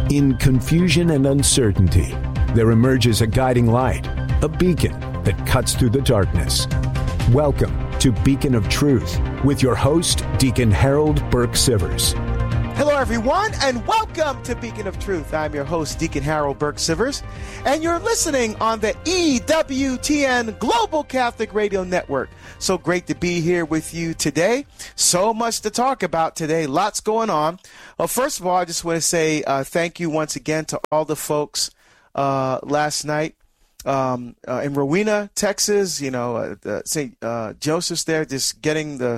In confusion and uncertainty, there emerges a guiding light, a beacon that cuts through the darkness. Welcome to Beacon of Truth with your host, Deacon Harold Burke-Sivers. Hello, everyone, and welcome to Beacon of Truth. I'm your host, Deacon Harold Burke-Sivers, and you're listening on the EWTN Global Catholic Radio Network. So great to be here with you today. So much to talk about today. Lots going on. Well, first of all, I just want to say thank you once again to all the folks last night in Rowena, Texas. You know, St. Joseph's there, just getting the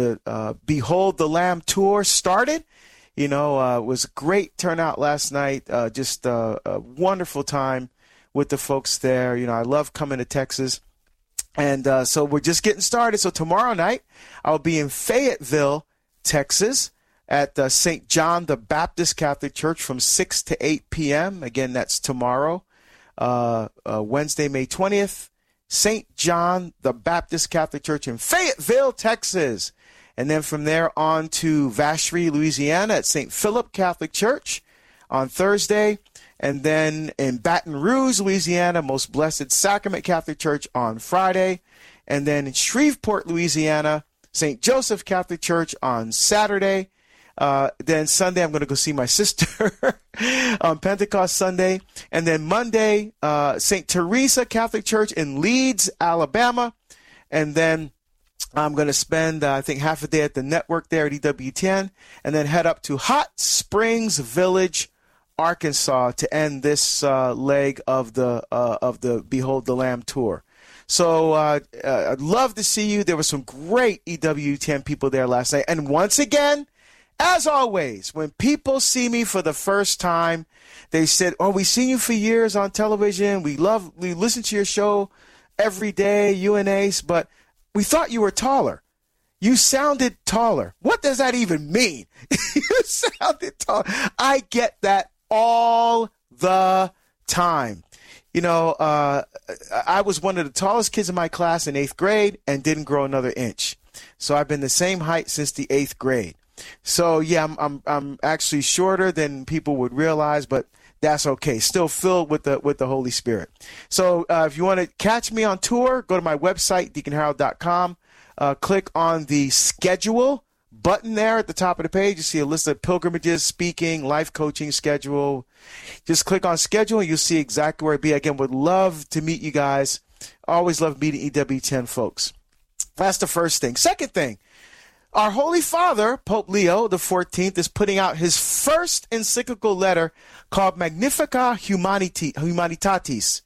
Behold the Lamb tour started. You know, it was a great turnout last night. Just a wonderful time with the folks there. You know, I love coming to Texas. And so we're just getting started. So tomorrow night, I'll be in Fayetteville, Texas, at St. John the Baptist Catholic Church from 6 to 8 p.m. Again, that's tomorrow, Wednesday, May 20th. St. John the Baptist Catholic Church in Fayetteville, Texas. And then from there on to Vacherie, Louisiana at St. Philip Catholic Church on Thursday. And then in Baton Rouge, Louisiana, Most Blessed Sacrament Catholic Church on Friday. And then in Shreveport, Louisiana, St. Joseph Catholic Church on Saturday. Then Sunday, I'm going to go see my sister on Pentecost Sunday. And then Monday, St. Teresa Catholic Church in Leeds, Alabama. And then I'm going to spend, I think, half a day at the network there at EWTN, and then head up to Hot Springs Village, Arkansas, to end this leg of the Behold the Lamb tour. So I'd love to see you. There were some great EWTN people there last night. And once again, as always, when people see me for the first time, they said, "Oh, we've seen you for years on television. We listen to your show every day, UNACE, but we thought you were taller. You sounded taller." What does that even mean? You sounded taller. I get that all the time. You know, I was one of the tallest kids in my class in 8th grade and didn't grow another inch. So I've been the same height since the 8th grade. So yeah, I'm actually shorter than people would realize, but that's okay. Still filled with the Holy Spirit. So if you want to catch me on tour, go to my website, deaconharold.com. Click on the schedule button there at the top of the page. You see a list of pilgrimages, speaking, life coaching schedule. Just click on schedule and you'll see exactly where I'll be. Again, would love to meet you guys. Always love meeting EWTN folks. That's the first thing. Second thing, our Holy Father, Pope Leo XIV, is putting out his first encyclical letter called Magnificat Humanitas,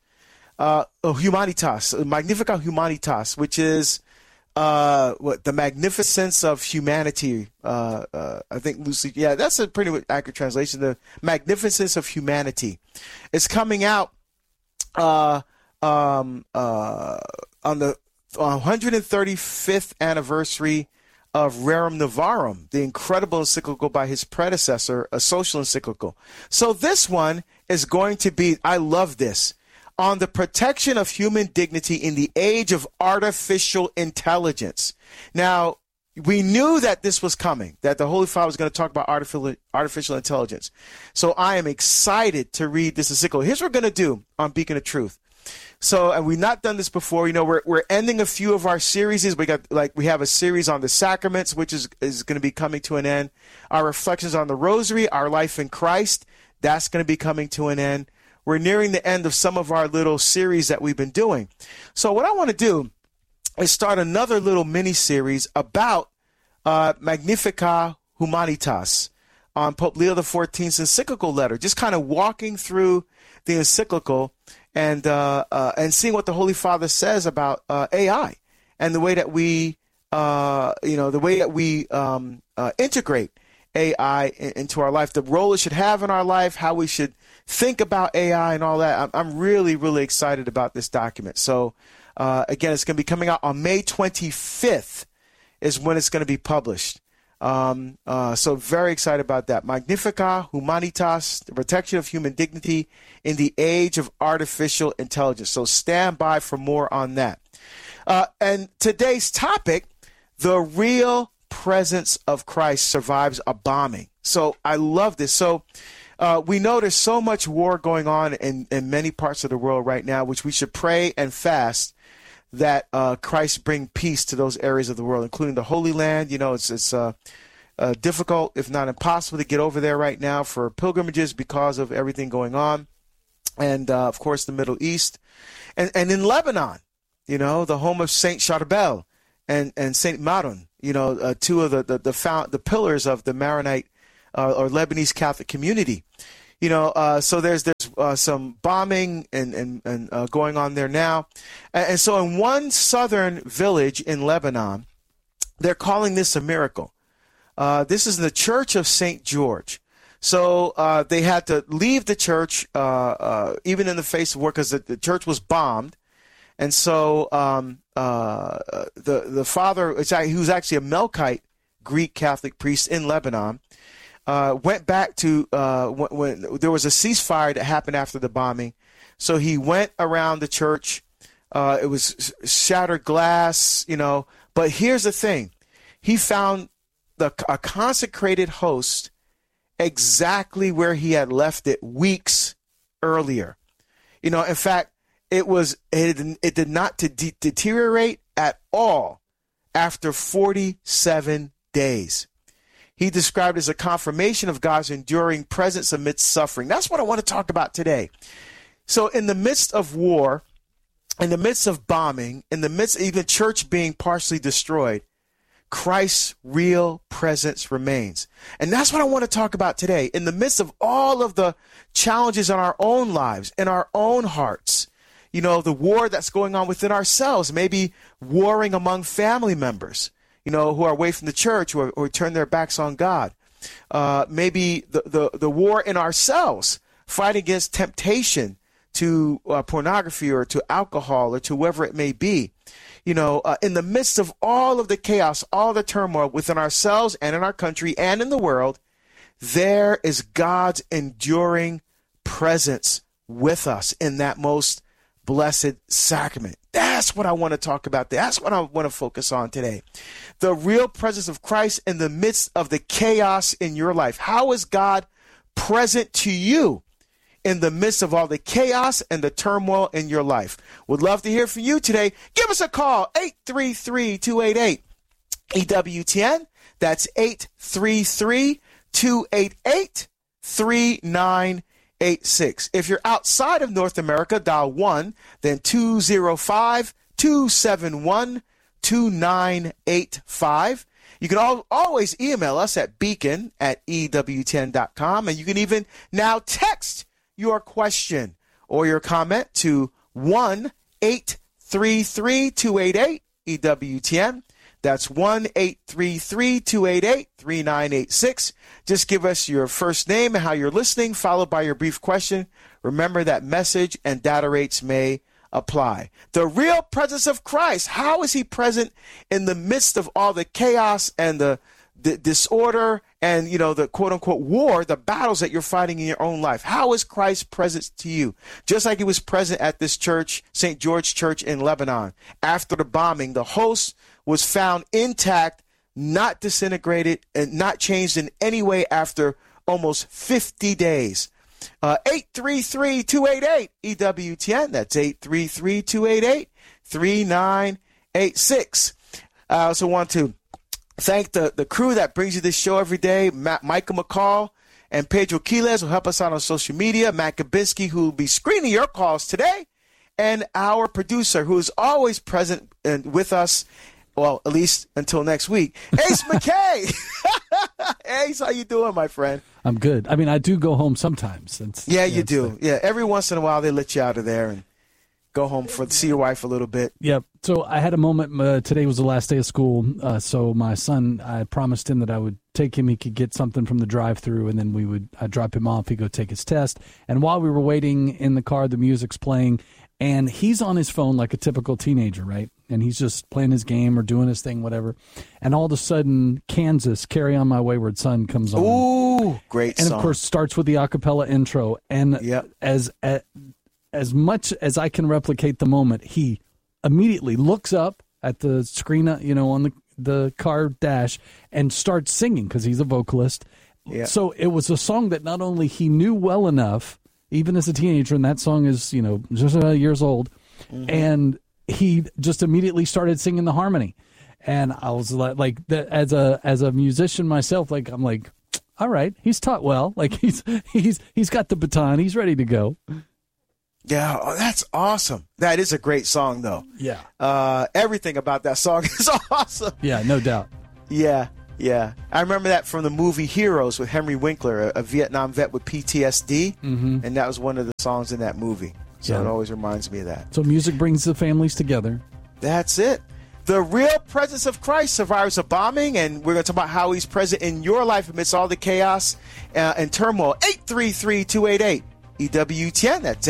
Magnificat Humanitas, which is the magnificence of humanity. I think loosely, yeah, that's a pretty accurate translation. The magnificence of humanity. It's coming out on the 135th anniversary of Rerum Novarum, the incredible encyclical by his predecessor, a social encyclical. So this one is going to be, I love this, on the protection of human dignity in the age of artificial intelligence. Now, we knew that this was coming, that the Holy Father was going to talk about artificial intelligence. So I am excited to read this encyclical. Here's what we're going to do on Beacon of Truth. So, and we've not done this before. You know, we're ending a few of our series. We have a series on the sacraments, which is going to be coming to an end. Our reflections on the Rosary, our life in Christ, that's going to be coming to an end. We're nearing the end of some of our little series that we've been doing. So what I want to do is start another little mini series about Magnificat Humanitas on Pope Leo XIV's encyclical letter, just kind of walking through the encyclical and seeing what the Holy Father says about AI and the way that we integrate AI into our life, the role it should have in our life, how we should think about AI and all that. I'm really, really excited about this document. So again, it's going to be coming out on May 25th is when it's going to be published. So very excited about that. Magnificat Humanitas, the protection of human dignity in the age of artificial intelligence. So stand by for more on that. And today's topic, the real presence of Christ survives a bombing. So I love this. So we know there's so much war going on in many parts of the world right now, which we should pray and fast that Christ bring peace to those areas of the world, including the Holy Land. You know, it's difficult, if not impossible, to get over there right now for pilgrimages because of everything going on. And, of course, the Middle East. And in Lebanon, you know, the home of Saint Charbel and Saint Maron, you know, two of the pillars of the Maronite or Lebanese Catholic community. You know, so there's some bombing and going on there now. And so in one southern village in Lebanon, they're calling this a miracle. This is the Church of St. George. So they had to leave the church, even in the face of war, because the church was bombed. And so the father, who was actually a Melkite Greek Catholic priest in Lebanon, went back to when there was a ceasefire that happened after the bombing. So he went around the church. It was shattered glass, you know. But here's the thing. He found a consecrated host exactly where he had left it weeks earlier. You know, in fact, it did not deteriorate at all after 47 days. He described it as a confirmation of God's enduring presence amidst suffering. That's what I want to talk about today. So in the midst of war, in the midst of bombing, in the midst of even church being partially destroyed, Christ's real presence remains. And that's what I want to talk about today. In the midst of all of the challenges in our own lives, in our own hearts, you know, the war that's going on within ourselves, maybe warring among family members, you know, who are away from the church or turn their backs on God. Maybe the war in ourselves, fight against temptation to pornography or to alcohol or to whoever it may be. You know, in the midst of all of the chaos, all the turmoil within ourselves and in our country and in the world, there is God's enduring presence with us in that most blessed sacrament. That's what I want to talk about. That's what I want to focus on today. The real presence of Christ in the midst of the chaos in your life. How is God present to you in the midst of all the chaos and the turmoil in your life? Would love to hear from you today. Give us a call, 833-288-EWTN. That's 833-288-3986. If you're outside of North America, dial 1, then 205-271-2985. You can always email us at beacon@EWTN.com, and you can even now text your question or your comment to 1-833-288-EWTN. That's 1-833-288-3986. Just give us your first name and how you're listening, followed by your brief question. Remember that message and data rates may apply. The real presence of Christ. How is he present in the midst of all the chaos and the disorder and, you know, the quote-unquote war, the battles that you're fighting in your own life? How is Christ present to you? Just like he was present at this church, St. George Church in Lebanon. After the bombing, the host was found intact, not disintegrated, and not changed in any way after almost 50 days. 833-288-EWTN. That's 833-288-3986. I also want to thank the crew that brings you this show every day. Michael McCall and Pedro Quiles will help us out on social media. Matt Kabinski, who will be screening your calls today. And our producer, who is always present and with us, well, at least until next week, Ace McKay. Ace, how you doing, my friend? I'm good. I mean, I do go home sometimes. You do. Yeah, every once in a while they let you out of there and go home to see your wife a little bit. Yep. So I had a moment. Today was the last day of school. So my son, I promised him that I would take him. He could get something from the drive-thru, and then I'd drop him off. He'd go take his test. And while we were waiting in the car, the music's playing, and he's on his phone like a typical teenager, right? And he's just playing his game or doing his thing, whatever. And all of a sudden, Kansas, Carry On My Wayward Son comes on. Ooh, great song. And, of course, starts with the a cappella intro. And as much as I can replicate the moment, he immediately looks up at the screen, on the car dash and starts singing because he's a vocalist. Yeah. So it was a song that not only he knew well enough, even as a teenager, and that song is, just years old, and he just immediately started singing the harmony. And I was like as a musician myself, I'm like, all right, he's taught well. Like he's got the baton, he's ready to go. Yeah, that's awesome. That is a great song, though. Yeah. Everything about that song is awesome. Yeah, no doubt. Yeah. I remember that from the movie Heroes with Henry Winkler, a Vietnam vet with PTSD, and that was one of the songs in that movie. So It always reminds me of that. So music brings the families together. That's it. The real presence of Christ survives a bombing, and we're going to talk about how he's present in your life amidst all the chaos and turmoil. 833-288. EWTN, that's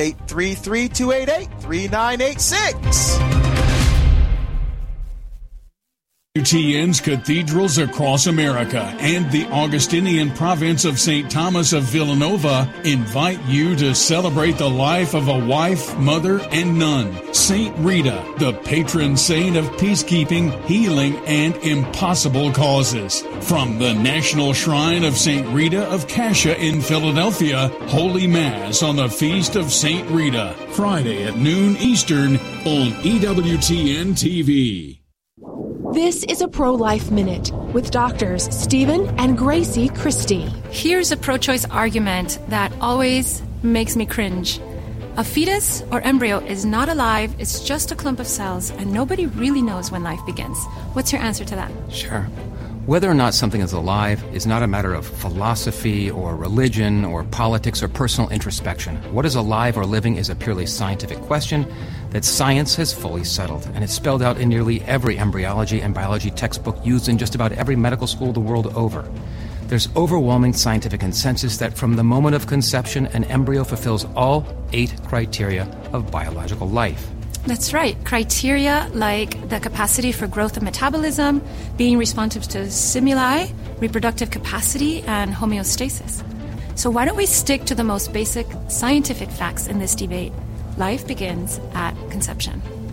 833-288-3986. EWTN's cathedrals across America and the Augustinian province of St. Thomas of Villanova invite you to celebrate the life of a wife, mother, and nun, St. Rita, the patron saint of peacekeeping, healing, and impossible causes. From the National Shrine of St. Rita of Cascia in Philadelphia, Holy Mass on the Feast of St. Rita, Friday at noon Eastern on EWTN TV. This is a Pro-Life Minute with doctors Stephen and Gracie Christie. Here's a pro-choice argument that always makes me cringe. A fetus or embryo is not alive, it's just a clump of cells, and nobody really knows when life begins. What's your answer to that? Sure. Whether or not something is alive is not a matter of philosophy or religion or politics or personal introspection. What is alive or living is a purely scientific question that science has fully settled, and it's spelled out in nearly every embryology and biology textbook used in just about every medical school the world over. There's overwhelming scientific consensus that from the moment of conception, an embryo fulfills all 8 criteria of biological life. That's right. Criteria like the capacity for growth and metabolism, being responsive to stimuli, reproductive capacity, and homeostasis. So why don't we stick to the most basic scientific facts in this debate? Life begins at conception.